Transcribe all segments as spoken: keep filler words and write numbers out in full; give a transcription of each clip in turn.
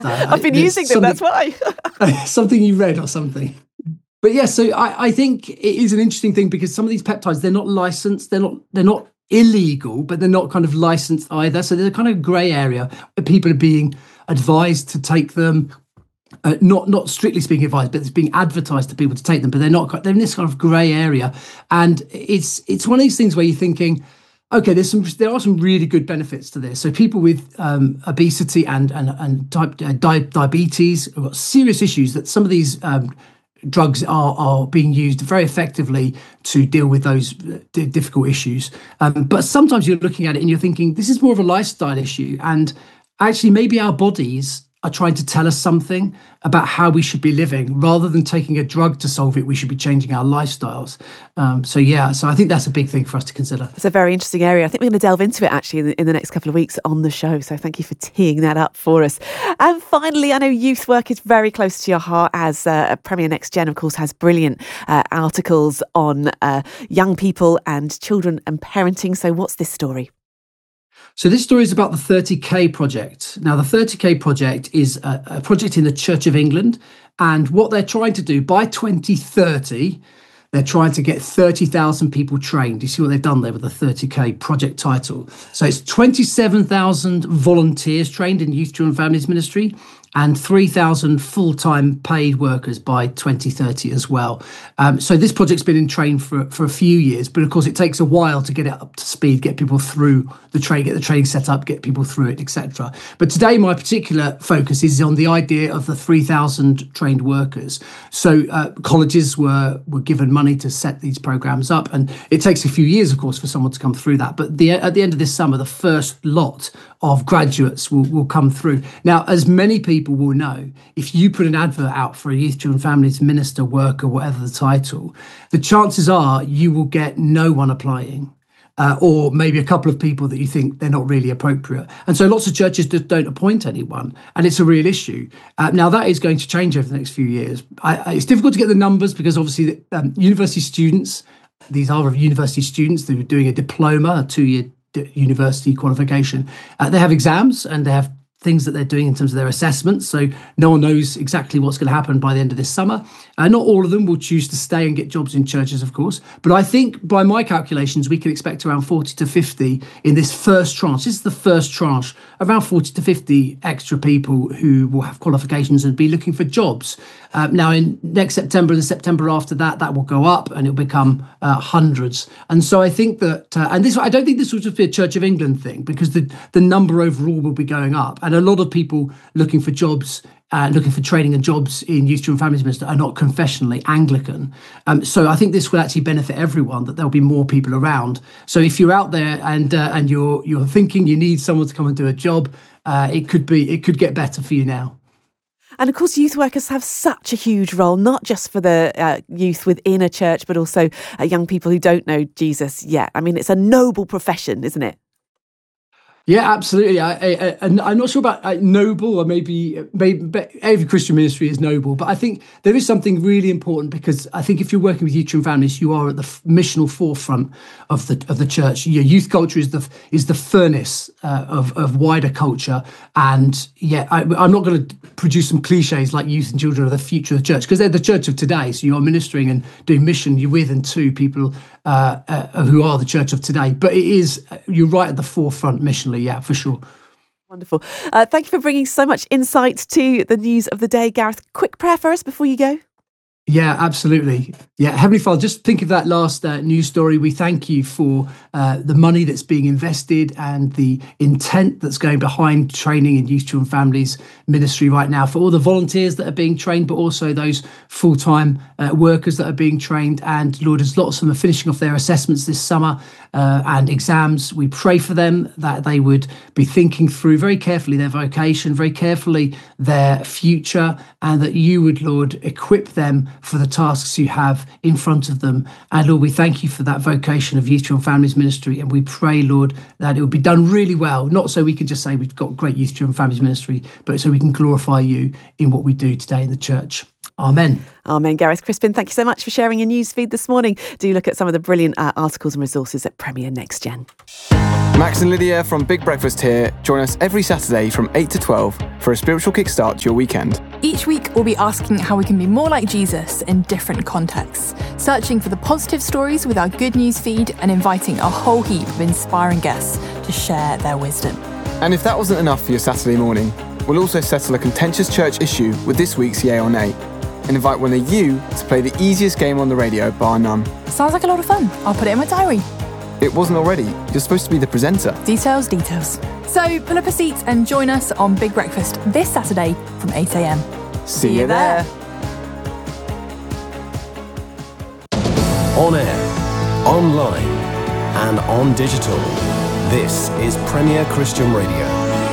Uh, I've been using them, that's why. Something you read or something. But yeah, so I, I think it is an interesting thing because some of these peptides, they're not licensed, they're not they're not illegal, but they're not kind of licensed either. So there's a kind of grey area where people are being advised to take them, uh, not not strictly speaking advised, but it's being advertised to people to take them, but they're not. They're in this kind of grey area, and it's it's one of these things where you're thinking, okay, there's some there are some really good benefits to this. So people with um, obesity and and and type uh, di- diabetes have got serious issues that some of these um, drugs are are being used very effectively to deal with those d- difficult issues. Um, but sometimes you're looking at it and you're thinking, this is more of a lifestyle issue. And actually, maybe our bodies are trying to tell us something about how we should be living. Rather than taking a drug to solve it, we should be changing our lifestyles. Um, so yeah, so I think that's a big thing for us to consider. It's a very interesting area. I think we're going to delve into it actually in the, in the next couple of weeks on the show. So thank you for teeing that up for us. And finally, I know youth work is very close to your heart, as uh, Premier Next Gen, of course, has brilliant uh, articles on uh, young people and children and parenting. So what's this story? So this story is about the thirty K project. Now, the thirty K project is a, a project in the Church of England. And what they're trying to do by twenty thirty, they're trying to get thirty thousand people trained. You see what they've done there with the thirty K project title. So it's twenty-seven thousand volunteers trained in Youth, Children, Families Ministry and three thousand full-time paid workers by twenty thirty as well. Um, so this project's been in train for, for a few years, but of course it takes a while to get it up to speed, get people through the train, get the training set up, get people through it, et cetera. But today my particular focus is on the idea of the three thousand trained workers. So uh, colleges were were given money to set these programs up, and it takes a few years, of course, for someone to come through that. But the, at the end of this summer, the first lot of graduates will, will come through. Now, as many people will know, if you put an advert out for a Youth, Children, Families Minister, worker, whatever the title, the chances are you will get no one applying. Uh, or maybe a couple of people that you think they're not really appropriate. And so lots of churches just don't appoint anyone, and it's a real issue. Uh, now, that is going to change over the next few years. I, I, it's difficult to get the numbers because obviously um, university students, these are university students that are doing a diploma, a two-year d- university qualification. Uh, they have exams and they have things that they're doing in terms of their assessments. So no one knows exactly what's going to happen by the end of this summer. Uh, not all of them will choose to stay and get jobs in churches, of course. But I think by my calculations, we can expect around forty to fifty in this first tranche. This is the first tranche, around forty to fifty extra people who will have qualifications and be looking for jobs. Uh, now, in next September and the September after that, that will go up and it'll become uh, hundreds. And so I think that, uh, and this, I don't think this will just be a Church of England thing, because the, the number overall will be going up. And a lot of people looking for jobs, uh, looking for training and jobs in Youth, Children, Families Ministry are not confessionally Anglican. Um, so I think this will actually benefit everyone, that there'll be more people around. So if you're out there and uh, and you're you're thinking you need someone to come and do a job, uh, it could be it could get better for you now. And of course, youth workers have such a huge role, not just for the uh, youth within a church, but also uh, young people who don't know Jesus yet. I mean, it's a noble profession, isn't it? Yeah, absolutely. I, I, I'm not sure about uh, noble, or maybe, maybe every Christian ministry is noble, but I think there is something really important, because I think if you're working with youth and families, you are at the f- missional forefront of the of the church. Your youth culture is the is the furnace uh, of of wider culture, and yeah, I, I'm not going to produce some cliches like youth and children are the future of the church, because they're the church of today. So you're ministering and doing mission. You're with and to people uh, uh, who are the church of today. But it is you're right at the forefront missionally. Yeah, for sure. Wonderful. Uh, thank you for bringing so much insight to the news of the day, Gareth. Quick prayer for us before you go. Yeah, absolutely. Yeah, Heavenly Father, just think of that last uh, news story. We thank you for uh, the money that's being invested and the intent that's going behind training in Youth, Children, Families Ministry right now, for all the volunteers that are being trained, but also those full-time uh, workers that are being trained. And Lord, as lots of them are finishing off their assessments this summer uh, and exams, we pray for them that they would be thinking through very carefully their vocation, very carefully their future, and that you would, Lord, equip them for the tasks you have in front of them. And Lord, we thank you for that vocation of Youth, Children, Families Ministry. And we pray, Lord, that it will be done really well, not so we can just say we've got great Youth, Children, Families Ministry, but so we can glorify you in what we do today in the church. Amen. Amen. Gareth Crispin, thank you so much for sharing your news feed this morning. Do look at some of the brilliant uh, articles and resources at Premier Next Gen. Max and Lydia from Big Breakfast here. Join us every Saturday from eight to twelve for a spiritual kickstart to your weekend. Each week, we'll be asking how we can be more like Jesus in different contexts, searching for the positive stories with our good news feed and inviting a whole heap of inspiring guests to share their wisdom. And if that wasn't enough for your Saturday morning, we'll also settle a contentious church issue with this week's Yay or Nay and invite one of you to play the easiest game on the radio, bar none. Sounds like a lot of fun. I'll put it in my diary. It wasn't already. You're supposed to be the presenter. Details, details. So pull up a seat and join us on Big Breakfast this Saturday from eight a.m. See, See you there. On air, online, and on digital. This is Premier Christian Radio.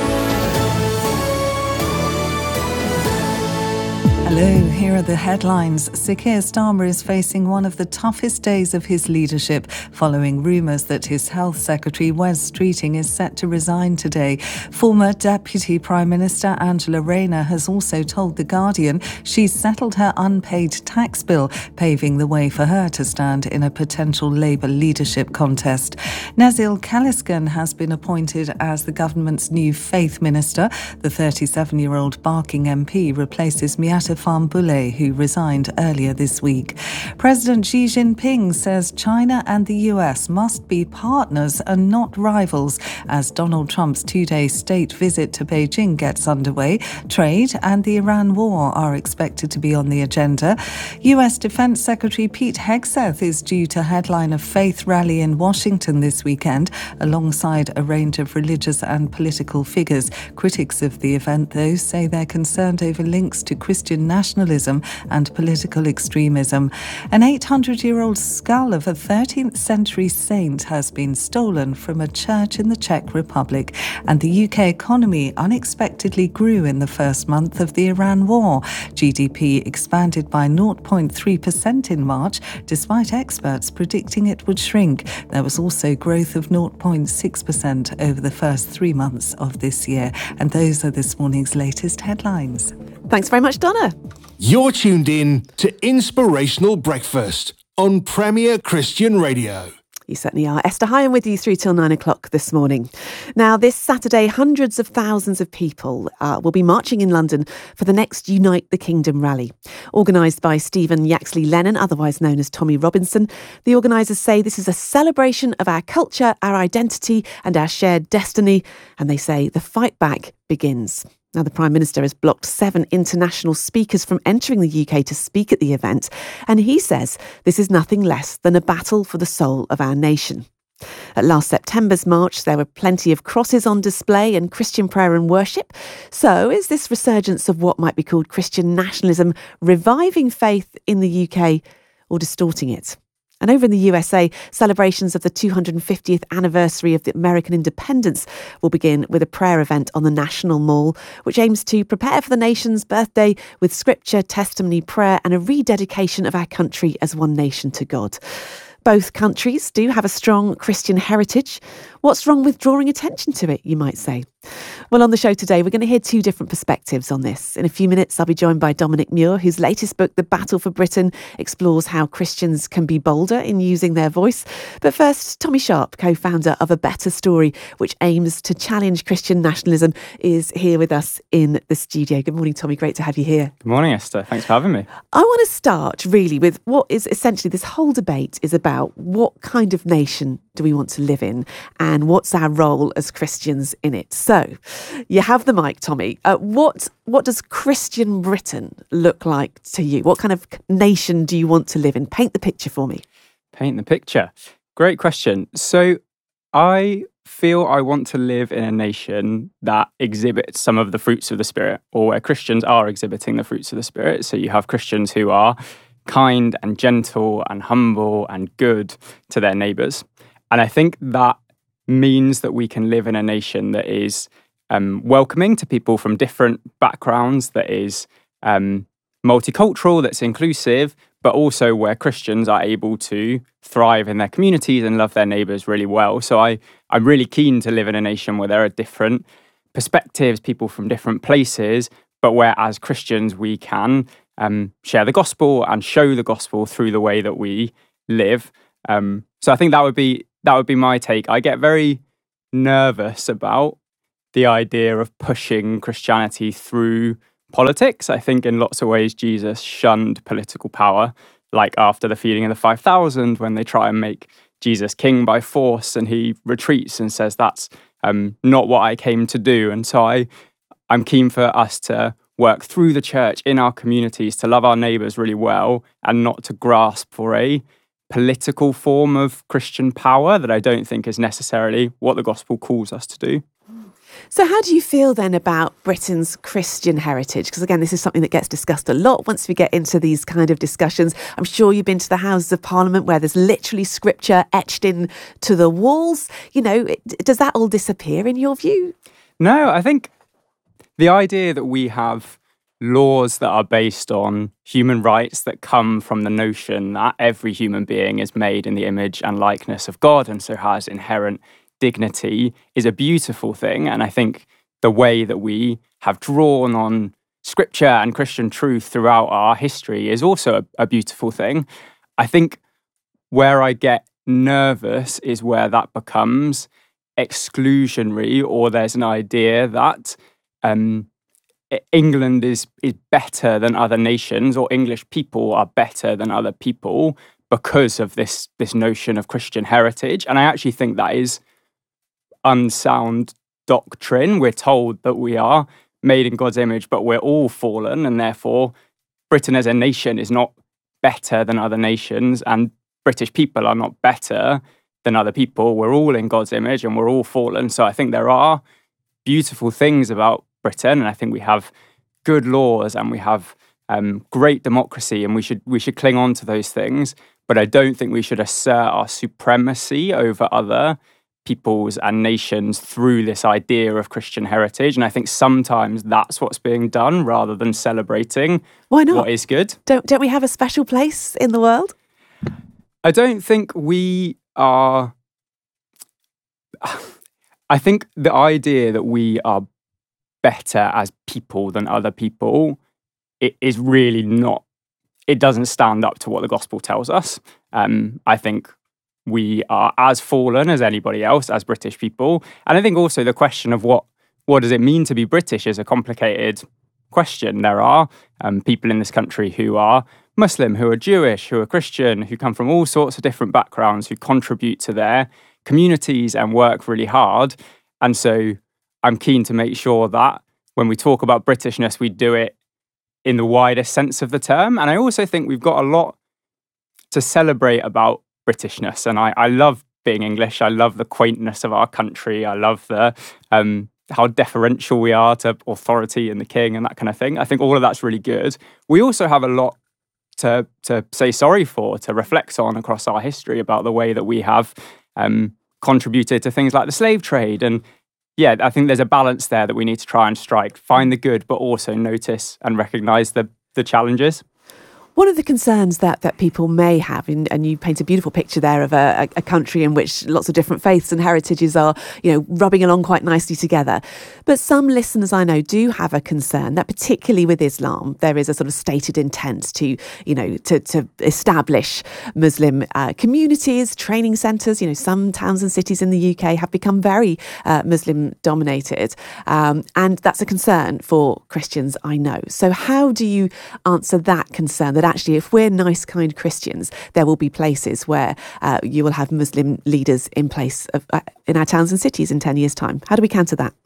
Hello, here are the headlines. Sir Keir Starmer is facing one of the toughest days of his leadership following rumours that his Health Secretary Wes Streeting is set to resign today. Former Deputy Prime Minister Angela Rayner has also told The Guardian she's settled her unpaid tax bill, paving the way for her to stand in a potential Labour leadership contest. Nazil Kaliskan has been appointed as the government's new Faith Minister. The thirty-seven-year-old Barking M P replaces Miata Farmbule, who resigned earlier this week. President Xi Jinping says China and the U S must be partners and not rivals as Donald Trump's two-day state visit to Beijing gets underway. Trade and the Iran war are expected to be on the agenda. U S Defense Secretary Pete Hegseth is due to headline a faith rally in Washington this weekend, alongside a range of religious and political figures. Critics of the event, though, say they're concerned over links to Christian nationalism and political extremism. An eight hundred-year-old skull of a thirteenth century saint has been stolen from a church in the Czech Republic, and the U K economy unexpectedly grew in the first month of the Iran war. G D P expanded by zero point three percent in March, despite experts predicting it would shrink. There was also growth of zero point six percent over the first three months of this year. And those are this morning's latest headlines. Thanks very much, Donna. You're tuned in to Inspirational Breakfast on Premier Christian Radio. You certainly are. Esther Hyam with you through till nine o'clock this morning. Now, this Saturday, hundreds of thousands of people uh, will be marching in London for the next Unite the Kingdom rally. Organised by Stephen Yaxley Lennon, otherwise known as Tommy Robinson, the organisers say this is a celebration of our culture, our identity and our shared destiny. And they say the fight back begins. Now, the Prime Minister has blocked seven international speakers from entering the U K to speak at the event, and he says this is nothing less than a battle for the soul of our nation. At last September's march, there were plenty of crosses on display and Christian prayer and worship. So is this resurgence of what might be called Christian nationalism reviving faith in the U K or distorting it? And over in the U S A, celebrations of the two hundred fiftieth anniversary of the American independence will begin with a prayer event on the National Mall, which aims to prepare for the nation's birthday with scripture, testimony, prayer and a rededication of our country as one nation to God. Both countries do have a strong Christian heritage. What's wrong with drawing attention to it, you might say? Well, on the show today, we're going to hear two different perspectives on this. In a few minutes, I'll be joined by Dominic Muir, whose latest book, The Battle for Britain, explores how Christians can be bolder in using their voice. But first, Tommy Sharp, co-founder of A Better Story, which aims to challenge Christian nationalism, is here with us in the studio. Good morning, Tommy. Great to have you here. Good morning, Esther. Thanks for having me. I want to start really with what is essentially this whole debate is about what kind of nation do we want to live in and what's our role as Christians in it. So you have the mic, Tommy. Uh, what what does Christian Britain look like to you? What kind of nation do you want to live in? Paint the picture for me. Paint the picture. Great question. So I feel I want to live in a nation that exhibits some of the fruits of the Spirit, or where Christians are exhibiting the fruits of the Spirit. So you have Christians who are kind and gentle and humble and good to their neighbours. And I think that means that we can live in a nation that is um, welcoming to people from different backgrounds, that is um, multicultural, that's inclusive, but also where Christians are able to thrive in their communities and love their neighbours really well. So I, I'm really keen to live in a nation where there are different perspectives, people from different places, but where as Christians we can um, share the gospel and show the gospel through the way that we live. Um, so I think that would be that would be my take. I get very nervous about the idea of pushing Christianity through politics. I think in lots of ways Jesus shunned political power, like after the feeding of the five thousand, when they try and make Jesus king by force, and he retreats and says, that's um, not what I came to do. And so I, I'm keen for us to work through the church in our communities, to love our neighbours really well, and not to grasp for a political form of Christian power that I don't think is necessarily what the gospel calls us to do. So how do you feel then about Britain's Christian heritage? Because again, this is something that gets discussed a lot once we get into these kind of discussions. I'm sure you've been to the Houses of Parliament where there's literally scripture etched in to the walls. You know, does that all disappear in your view? No, I think the idea that we have laws that are based on human rights that come from the notion that every human being is made in the image and likeness of God and so has inherent dignity is a beautiful thing. And I think the way that we have drawn on scripture and Christian truth throughout our history is also a, a beautiful thing. I think where I get nervous is where that becomes exclusionary, or there's an idea that um, England is is better than other nations, or English people are better than other people because of this this notion of Christian heritage. And I actually think that is unsound doctrine. We're told that we are made in God's image, but we're all fallen, and therefore Britain as a nation is not better than other nations, and British people are not better than other people. We're all in God's image and we're all fallen. So I think there are beautiful things about Britain, and I think we have good laws and we have um, great democracy, and we should we should cling on to those things. But I don't think we should assert our supremacy over other peoples and nations through this idea of Christian heritage. And I think sometimes that's what's being done rather than celebrating Why not? what is good. Don't don't we have a special place in the world? I don't think we are. I think the idea that we are better as people than other people, it is really not, it doesn't stand up to what the gospel tells us. Um, I think we are as fallen as anybody else as British people. And I think also the question of what, what does it mean to be British is a complicated question. There are um, people in this country who are Muslim, who are Jewish, who are Christian, who come from all sorts of different backgrounds, who contribute to their communities and work really hard. And so I'm keen to make sure that when we talk about Britishness, we do it in the widest sense of the term. And I also think we've got a lot to celebrate about Britishness. And I, I love being English. I love the quaintness of our country. I love the um, how deferential we are to authority and the king and that kind of thing. I think all of that's really good. We also have a lot to to say sorry for, to reflect on across our history about the way that we have um, contributed to things like the slave trade. And yeah, I think there's a balance there that we need to try and strike. Find the good, but also notice and recognise the the challenges. One of the concerns that, that people may have, and, and you paint a beautiful picture there of a, a country in which lots of different faiths and heritages are, you know, rubbing along quite nicely together. But some listeners I know do have a concern that particularly with Islam, there is a sort of stated intent to, you know, to, to establish Muslim uh, communities, training centres. You know, some towns and cities in the U K have become very uh, Muslim dominated. Um, and that's a concern for Christians, I know. So how do you answer that concern, that actually, if we're nice, kind Christians, there will be places where uh, you will have Muslim leaders in place of, uh, in our towns and cities in ten years' time? How do we counter that?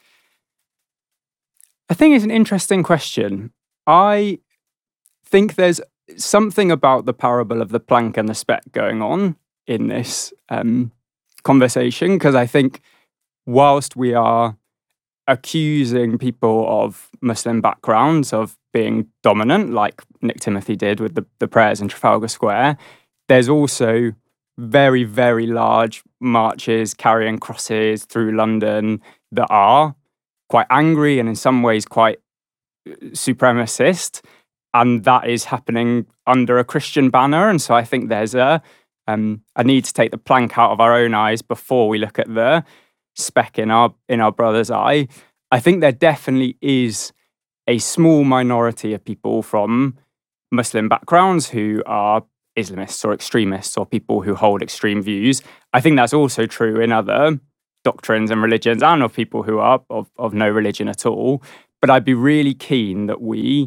I think it's an interesting question. I think there's something about the parable of the plank and the speck going on in this um, conversation, because I think whilst we are accusing people of Muslim backgrounds of being dominant, like Nick Timothy did with the, the prayers in Trafalgar Square, there's also very, very large marches carrying crosses through London that are quite angry and in some ways quite supremacist. And that is happening under a Christian banner. And so I think there's a, um, a need to take the plank out of our own eyes before we look at the speck in our in our brother's eye. I think there definitely is a small minority of people from Muslim backgrounds who are Islamists or extremists or people who hold extreme views. I think that's also true in other doctrines and religions and of people who are of, of no religion at all. But I'd be really keen that we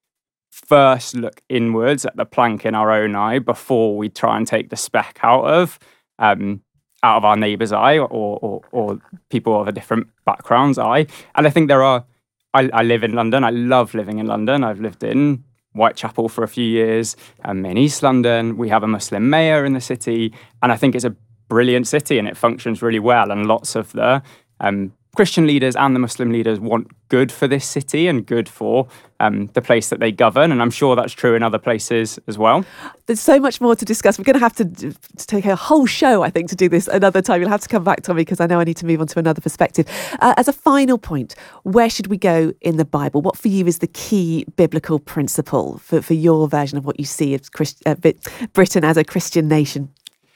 first look inwards at the plank in our own eye before we try and take the speck out of um, out of our neighbour's eye or, or or people of a different background's eye. And I think there are, I, I live in London. I love living in London. I've lived in Whitechapel for a few years, um, in East London. We have a Muslim mayor in the city, and I think it's a brilliant city and it functions really well. And lots of the um, Christian leaders and the Muslim leaders want good for this city and good for um, the place that they govern. And I'm sure that's true in other places as well. There's so much more to discuss. We're going to have to, to take a whole show, I think, to do this another time. You'll have to come back, Tommy, because I know I need to move on to another perspective. Uh, as a final point, where should we go in the Bible? What for you is the key biblical principle for, for your version of what you see as Christ, uh, Britain as a Christian nation?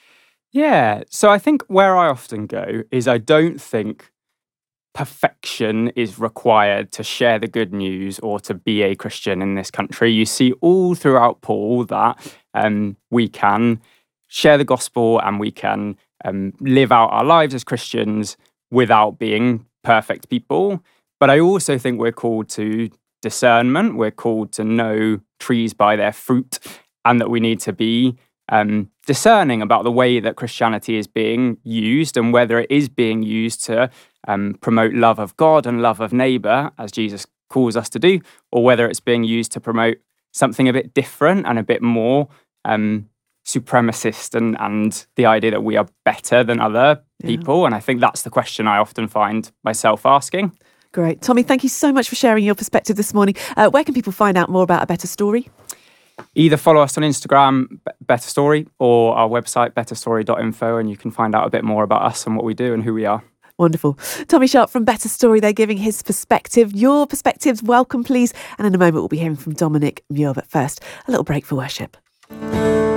Yeah, so I think where I often go is I don't think perfection is required to share the good news or to be a Christian in this country. You see all throughout Paul that um, we can share the gospel and we can um, live out our lives as Christians without being perfect people. But I also think we're called to discernment. We're called to know trees by their fruit, and that we need to be um, discerning about the way that Christianity is being used and whether it is being used to Um, promote love of God and love of neighbour, as Jesus calls us to do, or whether it's being used to promote something a bit different and a bit more um, supremacist and, and the idea that we are better than other people. Yeah. And I think that's the question I often find myself asking. Great. Tommy, thank you so much for sharing your perspective this morning. Uh, where can people find out more about A Better Story? Either follow us on Instagram, Better Story, or our website, better story dot info, and you can find out a bit more about us and what we do and who we are. Wonderful. Tommy Sharp from Better Story, they're giving his perspective. Your perspectives, welcome please. And in a moment we'll be hearing from Dominic Muir. But first, a little break for worship.